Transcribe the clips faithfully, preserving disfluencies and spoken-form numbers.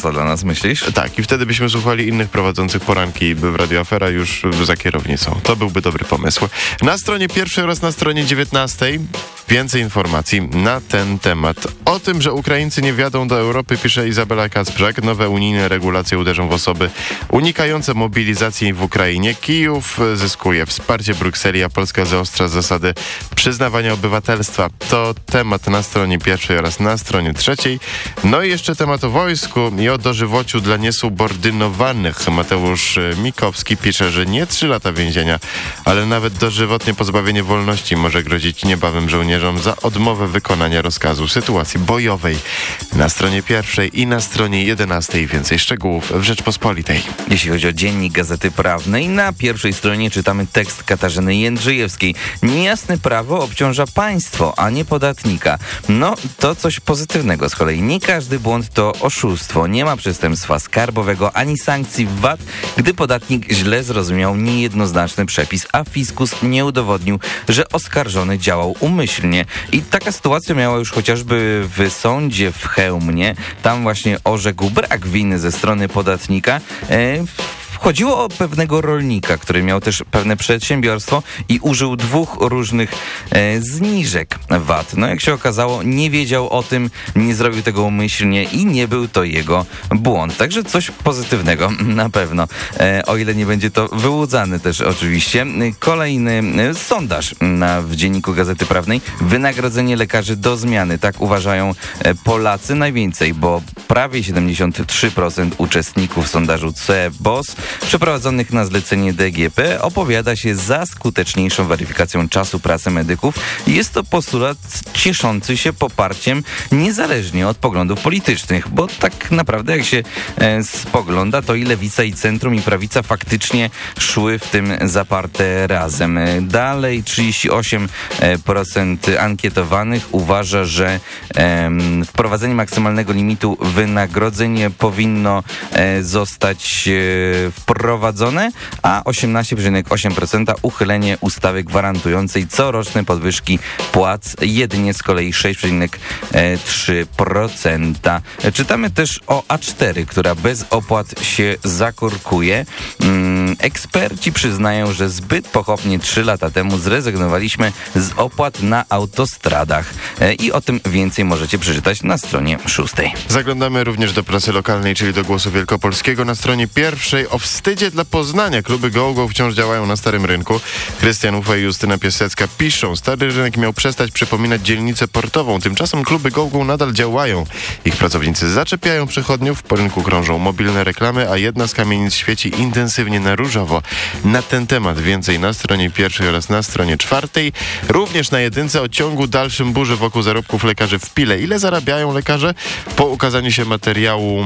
kosmosa dla nas, myślisz? Tak, i wtedy byśmy słuchali innych prowadzących poranki w Radio Afera już za kierownicą. To byłby dobry pomysł. Na stronie pierwszej oraz na stronie dziewiętnastej więcej informacji na ten temat. O tym, że Ukraińcy nie wjadą do Europy, pisze Izabela Kacprzak. Nowe unijne regulacje uderzą w osoby unikające mobilizacji w Ukrainie. Kijów zyskuje wsparcie Brukseli, a Polska zaostrza zasady przyznawania obywatelstwa. To temat na stronie pierwszej oraz na stronie trzeciej. No i jeszcze temat o wojsku i o dożywociu dla niesubordynowanych. Mateusz Mikowski pisze, że nie trzy lata więzienia, ale nawet dożywotnie pozbawienie wolności może grozić niebawem żołnierzom za odmowę wykonania rozkazu sytuacji bojowej. Na stronie pierwszej i na stronie jedenastej więcej szczegółów w Rzeczpospolitej. Jeśli chodzi o dziennik Gazety Prawnej, na pierwszej stronie czytamy tekst Katarzyny Jędrzejewskiej. Niejasne prawo obciąża państwo, a nie podatnika. No, to coś pozytywnego z kolei. Nie każdy błąd to oszustwo. Nie ma przestępstwa skarbowego ani sankcji w V A T, gdy podatnik źle zrozumiał niejednoznaczny przepis, a fiskus nie udowodnił, że oskarżony działał umyślnie. I taka sytuacja miała już chociażby w sądzie w Chełmnie. Tam właśnie orzekł brak winy ze strony podatnika. E, Chodziło o pewnego rolnika, który miał też pewne przedsiębiorstwo i użył dwóch różnych e, zniżek V A T. No jak się okazało, nie wiedział o tym, nie zrobił tego umyślnie i nie był to jego błąd. Także coś pozytywnego na pewno, e, o ile nie będzie to wyłudzane też oczywiście. Kolejny e, sondaż na, w dzienniku Gazety Prawnej. Wynagrodzenie lekarzy do zmiany. Tak uważają e, Polacy najwięcej, bo prawie siedemdziesiąt trzy procent uczestników sondażu C B O S przeprowadzonych na zlecenie D G P opowiada się za skuteczniejszą weryfikacją czasu pracy medyków. Jest to postulat cieszący się poparciem niezależnie od poglądów politycznych, bo tak naprawdę jak się e, spogląda, to i lewica, i centrum, i prawica faktycznie szły w tym zaparte razem. Dalej trzydzieści osiem procent ankietowanych uważa, że e, wprowadzenie maksymalnego limitu wynagrodzeń powinno e, zostać e, wprowadzone, a osiemnaście przecinek osiem procent uchylenie ustawy gwarantującej coroczne podwyżki płac, jedynie z kolei sześć przecinek trzy procent. Czytamy też o A cztery, która bez opłat się zakorkuje. Hmm, eksperci przyznają, że zbyt pochopnie trzy lata temu zrezygnowaliśmy z opłat na autostradach. I o tym więcej możecie przeczytać na stronie szóstej. Zaglądamy również do prasy lokalnej, czyli do Głosu Wielkopolskiego. Na stronie pierwszej o wstydzie dla Poznania. Kluby GoGo wciąż działają na Starym Rynku. Krystian Ufa i Justyna Piasecka piszą, Stary Rynek miał przestać przypominać dzielnicę portową. Tymczasem kluby GoGo nadal działają. Ich pracownicy zaczepiają przechodniów, po rynku krążą mobilne reklamy, a jedna z kamienic świeci intensywnie na różowo. Na ten temat więcej na stronie pierwszej oraz na stronie czwartej. Również na jedynce o ciągu dalszym burzy wokół zarobków lekarzy w Pile. Ile zarabiają lekarze? Po ukazaniu się materiału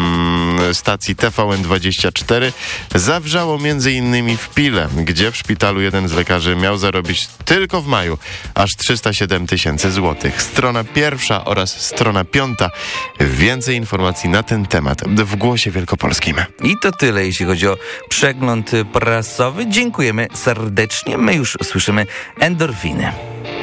mm, stacji T V N dwadzieścia cztery zawrzało między innymi w Pile, gdzie w szpitalu jeden z lekarzy miał zarobić tylko w maju aż trzysta siedem tysięcy złotych. Strona pierwsza oraz strona piąta. Więcej informacji na ten temat w Głosie Wielkopolskim. I to tyle, jeśli chodzi o przegląd prasowy. Dziękujemy serdecznie. My już słyszymy endorfiny.